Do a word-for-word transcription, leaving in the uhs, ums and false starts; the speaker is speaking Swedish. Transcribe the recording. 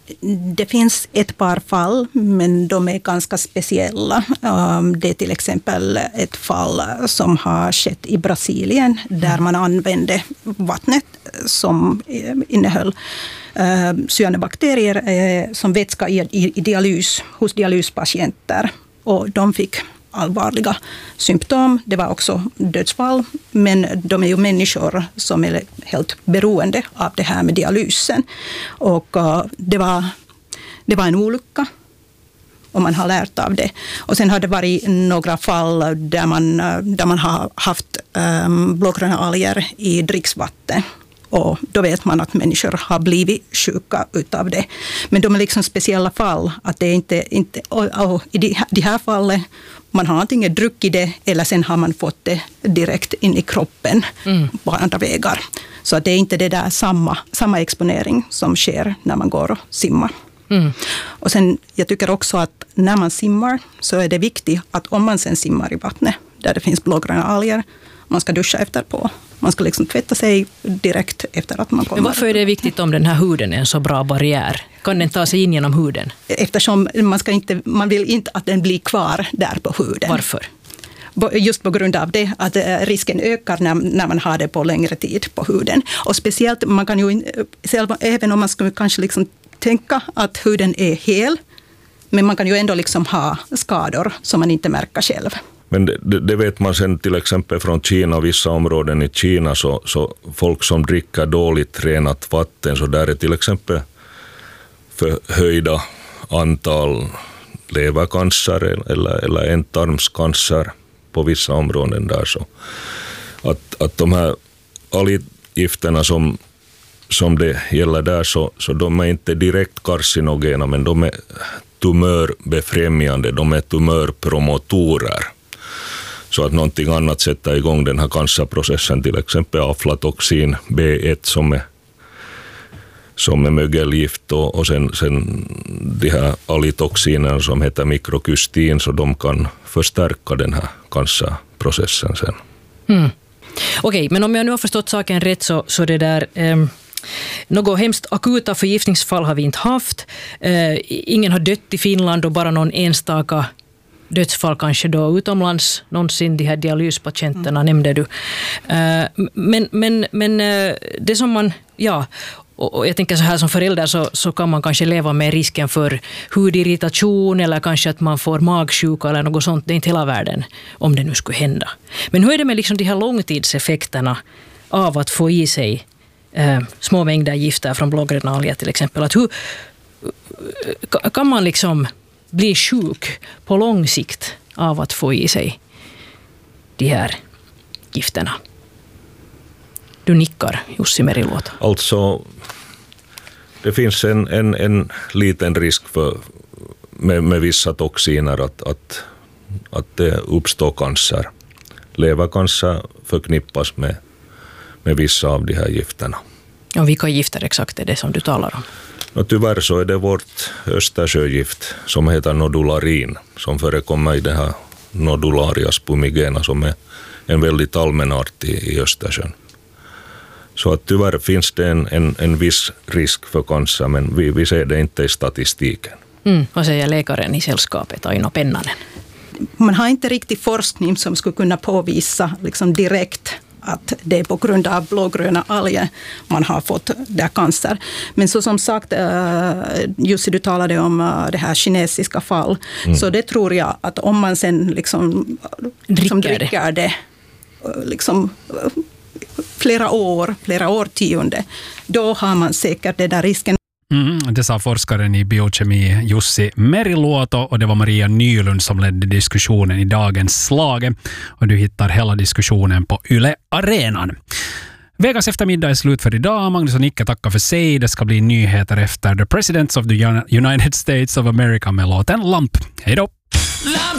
Det finns ett par fall, men de är ganska speciella. Det är till exempel ett fall som har skett i Brasilien där man använde vattnet som innehöll cyanobakterier som vätska i, i, i dialys hos dialyspatienter. Och de fick allvarliga symptom. Det var också dödsfall, men de är ju människor som är helt beroende av det här med dialysen. Och uh, det var, det var en olycka och man har lärt av det. Och sen har det varit några fall där man, där man har haft um, blågröna alger i dricksvatten. Och då vet man att människor har blivit sjuka utav det. Men de är liksom speciella fall. Att det är inte, inte, och, och i de, de här fallen man har antingen druckit det eller sen har man fått det direkt in i kroppen mm. på andra vägar. Så att det är inte det där samma, samma exponering som sker när man går och simmar. Mm. Och sen, jag tycker också att när man simmar så är det viktigt att om man sen simmar i vattnet där det finns blågröna alger, man ska duscha efter på. Man ska liksom tvätta sig direkt efter att man kommer. Men varför är det viktigt om den här huden är en så bra barriär? Kan den ta sig in genom huden? Eftersom man, ska inte, man vill inte att den blir kvar där på huden. Varför? Just på grund av det att risken ökar när, när man har det på längre tid på huden. Och speciellt, man kan ju, även om man skulle kanske liksom tänka att huden är hel, men man kan ju ändå liksom ha skador som man inte märker själv. Men det, det vet man sen till exempel från Kina, vissa områden i Kina, så, så folk som dricker dåligt renat vatten, så där är till exempel förhöjda antal levercancer eller, eller ändtarmscancer på vissa områden där. Så att, att de här alggifterna som, som det gäller där, så, så de är inte direkt karcinogena, men de är tumörbefrämjande, de är tumörpromotorer. Så att någonting annat sätter igång den här cancerprocessen, till exempel aflatoxin B ett som är, som är mögelgift, och, och sen, sen de här algtoxinerna som heter mikrokystin, så de kan förstärka den här cancerprocessen sen. Mm. Okej, men om jag nu har förstått saken rätt så, så det där... Um... Något hemskt akuta förgiftningsfall har vi inte haft. Uh, ingen har dött i Finland och bara någon enstaka dödsfall kanske då utomlands. Någonsin de här dialyspatienterna mm. nämnde du. Uh, men men, men uh, det som man... Ja, och, och jag tänker så här som förälder så, så kan man kanske leva med risken för hudirritation eller kanske att man får magsjuka eller något sånt. Det är inte hela världen om det nu skulle hända. Men hur är det med liksom de här långtidseffekterna av att få i sig Eh, små mängder gifter från blågröna alger till exempel? Att hur, kan man liksom bli sjuk på lång sikt av att få i sig de här gifterna? Du nickar, Jussi Meriluoto. Alltså, det finns en, en, en liten risk för, med, med vissa toxiner att, att, att det uppstår cancer. Levercancer förknippas med med vissa av de här gifterna. Och vilka gifter exakt är det som du talar om? Och tyvärr så är det vårt Östersjögift som heter nodularin, som förekommer i det här nodularia spumigena, som är en väldigt allmän art i, i Östersjön. Så att tyvärr finns det en, en, en viss risk för cancer, men vi, vi ser det inte i statistiken. Mm, vad säger läkaren i sällskapet, Aino Pennanen? Man har inte riktigt forskning som skulle kunna påvisa liksom direkt att det är på grund av blågröna alger man har fått där cancer. Men så som sagt, Jussi, du talade om det här kinesiska fall. Mm. Så det tror jag att om man sen liksom, liksom dricker, dricker det liksom, flera år, flera årtionde, då har man säkert den där risken. Mm, det sa forskaren i biokemi Jussi Meriluoto, och det var Maria Nylund som ledde diskussionen i dagens Slage, och du hittar hela diskussionen på Yle Arenan. Vegas eftermiddag är slut för idag. Magnus och Nicke tackar för sig. Det ska bli nyheter efter The Presidents of the United States of America med låten Lamp. Hej då!